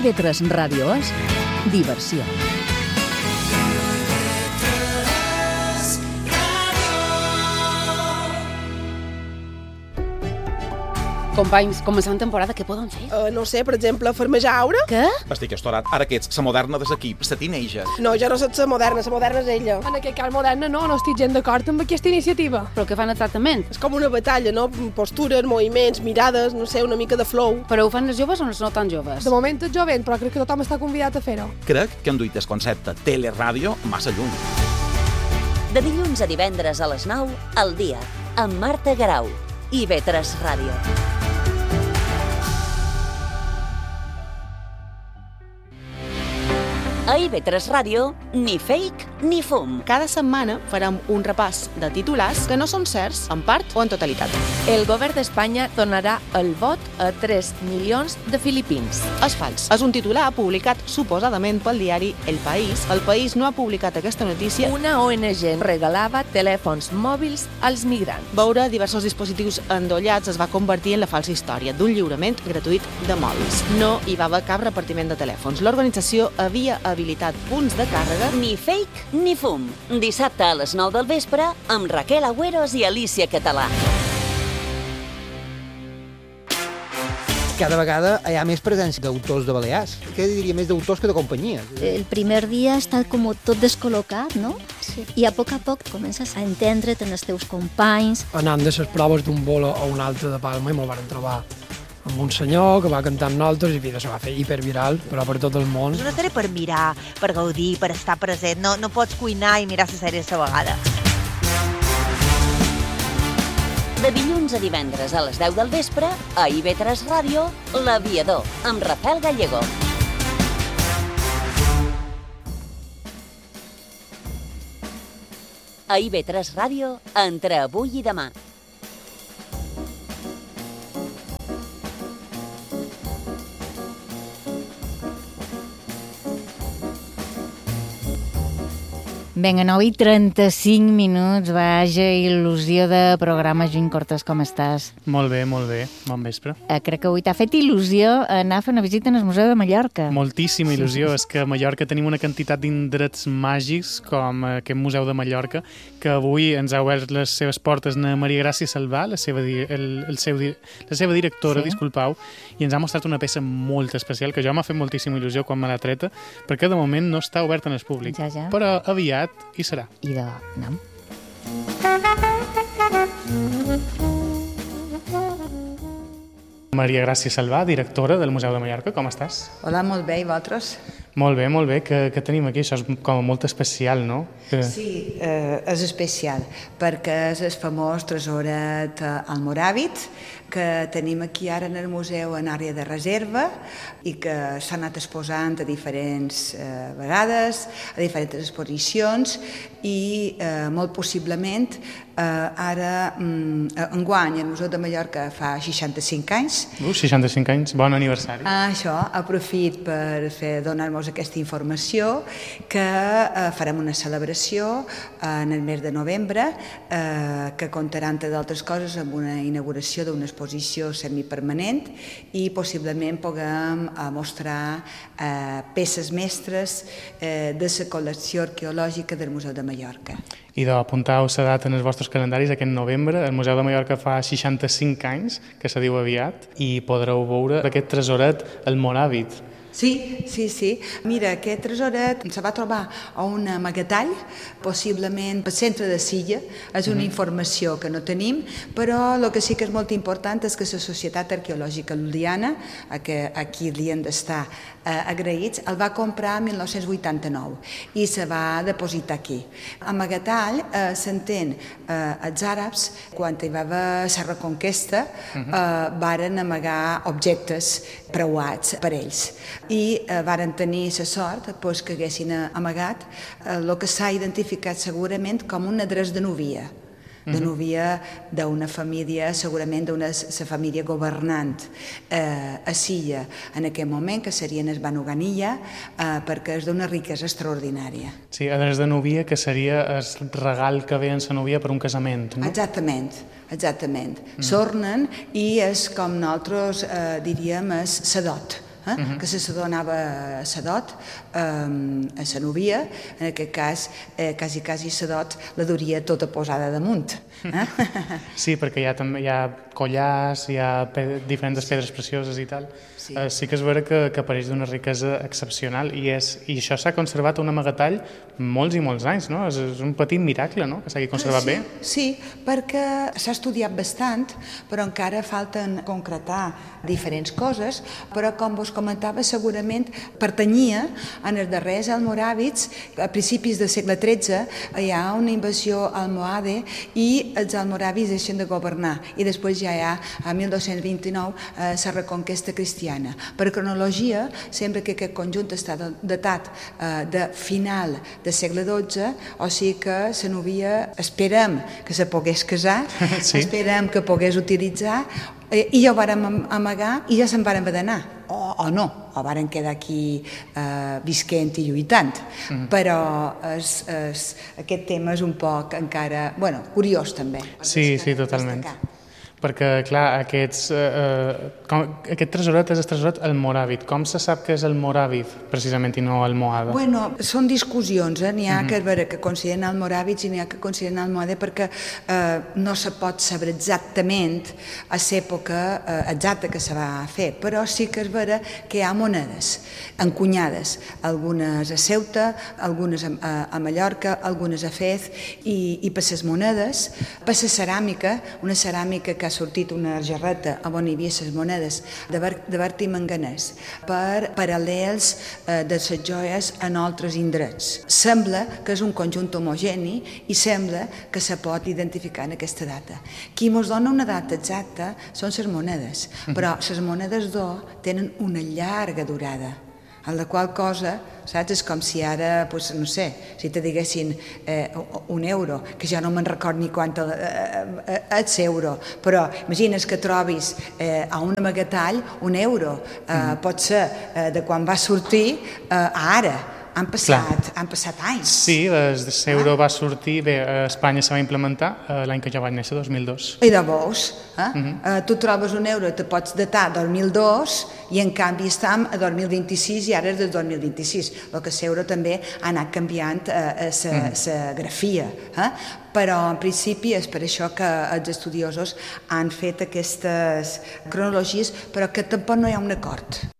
IB3 Ràdio és diversió. Companys, començant temporada, què poden fer? No sé, per exemple, farmejar aura? Què? Estic estorat. Ara que ets la moderna des aquí, la teenager. No, jo no soc la moderna és ella. En aquest cas moderna no estic gens d'acord amb aquesta iniciativa. Però què fan exactament? És com una batalla, no? Postures, moviments, mirades, no sé, una mica de flow. Però ho fan les joves o no tan joves? De moment és jovent, però crec que tothom està convidat a fer-ho. Crec que han duit el concepte teleràdio massa lluny. De dilluns a divendres a les 9, al dia, amb Marta Garau, IB3 Ràdio. A IB3 Ràdio, ni fake ni fum. Cada setmana farem un repàs de titulars que no són certs, en part o en totalitat. El govern d'Espanya donarà el vot a 3 milions de filipins. És fals. És un titular publicat suposadament pel diari El País. El País no ha publicat aquesta notícia. Una ONG regalava telèfons mòbils als migrants. Veure diversos dispositius endollats es va convertir en la falsa història d'un lliurament gratuït de mòbils. No hi va haver cap repartiment de telèfons. L'organització havia habilitat punts de càrrega. Ni fake ni fum. Dissabte a les 9 del vespre amb Raquel Agüeros i Alicia Català. Cada vegada hi ha més presència d'autors de Balears. Què diria, més d'autors que de companyies? El primer dia està com tot descol·locat, no? Sí. I a poc comences a entendre't en els teus companys. Anant de les proves d'un bolo a un altre de Palma i me'l van trobar amb un senyor que va cantar amb nosaltres i se va fer hiperviral, però per tot el món. És una sèrie per mirar, per gaudir, per estar present. No pots cuinar i mirar la sèrie a la vegada. De dilluns a divendres a les 10 del vespre, a IB3 Ràdio, L'Aviador, amb Rafael Gallego. A IB3 Ràdio, entre avui i demà. Vinga, 9:35, vaja il·lusió de programa. Juny Cortés, com estàs? Molt bé, bon vespre. Crec que avui t'ha fet il·lusió anar a fer una visita al Museu de Mallorca. Moltíssima il·lusió, és que a Mallorca tenim una quantitat d'indrets màgics com aquest Museu de Mallorca, que avui ens ha obert les seves portes a Maria Gràcia Salvà, la seva directora, sí? Disculpau, i ens ha mostrat una peça molt especial que jo m'ha fet moltíssima il·lusió quan me l'ha treta, perquè de moment no està oberta en el públic, ja. Però aviat hi serà. Idò, anem. Maria Gràcia Salvà, directora del Museu de Mallorca, com estàs? Hola, molt bé, i vosaltres? Molt bé, que tenim aquí, això és com molt especial, no? Sí, és especial, perquè és el famós tresoret almoràvit que tenim aquí ara en el museu en àrea de reserva i que s'ha anat exposant a diferents vegades, a diferents exposicions i molt possiblement ara, enguany, el Museu de Mallorca fa 65 anys. 65 anys, bon aniversari. Això, aprofit per donar-nos aquesta informació que farem una celebració en el mes de novembre que comptarà, entre d'altres coses, amb una inauguració d'una exposició semipermanent i possiblement puguem mostrar peces mestres de la col·lecció arqueològica del Museu de Mallorca. I d'apuntau la data en els vostres calendaris, aquest novembre, el Museu de Mallorca fa 65 anys, que se diu aviat, i podreu veure aquest tresoret almoràvit. Sí. Mira, aquest tresoret se va trobar a un amagatall, possiblement al centre de Silla. És una informació que no tenim, però el que sí que és molt important és que la Societat Arqueològica Lul·liana, a qui li hem d'estar agraïts, el va comprar en 1989 i se va depositar aquí. Amagatall s'entén, els àrabs, quan hi va haver la reconquesta, varen amagar objectes preuats per ells i varen tenir la sort que haguessin amagat el que s'ha identificat segurament com un adreç de núvia d'una família, segurament d'una família governant a Silla en aquest moment, que serien els Banu Ganilla, perquè és d'una riquesa extraordinària. Sí, adreç de núvia, que seria el regal que ve en la núvia per un casament, no? Exactament. S'ornen i és com nosaltres diríem, és sedot. que se donava a Sadot, a sa núvia, en aquest cas, quasi Sadot la duria tota posada damunt. Sí, perquè hi ha collars, hi ha diferents pedres precioses i tal. Sí que és vera que apareix d'una riquesa excepcional i això s'ha conservat a un amagatall molts i molts anys, no? És un petit miracle, no?, que s'hagi conservat bé. Sí, perquè s'ha estudiat bastant, però encara falten concretar diferents coses, però com vos comentava, segurament pertanyia en els darrers almoràvits. A principis del segle XIII hi ha una invasió almohade i els almoràvits deixen de governar i després ja hi ha, a 1229, la reconquesta cristiana. Per cronologia, sembla que aquest conjunt està datat de final del segle XII, o sigui que la núvia esperem que se pogués casar, esperem que pogués utilitzar, i ja ho vàrem amagar i ja se'n vàrem haver d'anar, o no, o vàrem quedar aquí visquent i lluitant. Però aquest tema és un poc encara, curiós també. Sí, totalment. Perquè, clar, aquest tresoret és el tresoret almoràvid. Com se sap que és almoràvid, precisament, i no almohade? Són discussions, n'hi ha que consideren almoràvids i n'hi ha que consideren almohade perquè no se pot saber exactament a l'època exacta que se va fer, però sí que és vera que hi ha monedes encunyades, algunes a Ceuta, algunes a Mallorca, algunes a Fez, i per les monedes, per la ceràmica, una ceràmica que ha sortit una jarreta on hi havia les monedes de Bertí Manganès per paral·lels de les joies en altres indrets. Sembla que és un conjunt homogeni i sembla que se pot identificar en aquesta data. Qui ens dona una data exacta són les monedes, però les monedes d'or tenen una llarga durada, en la qual cosa, saps, és com si ara, no sé, si te diguessin un euro, que ja no me'n record ni quant és euro, però imagines que trobis a un amagatall un euro, pot ser de quan va sortir a ara. Han passat anys. Sí, l'euro va sortir, bé, a Espanya se va implementar l'any que jo vaig néixer, 2002. I de veus, tu trobes un euro, te pots datar 2002 i en canvi estem a 2026 i ara és del 2026. El que l'euro també ha anat canviant la grafia, però en principi és per això que els estudiosos han fet aquestes cronologies, però que tampoc no hi ha un acord.